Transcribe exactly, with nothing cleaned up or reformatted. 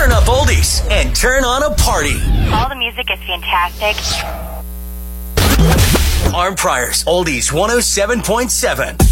turn up oldies and turn on a party. All the music is fantastic. Arm Priors, Oldies one oh seven point seven.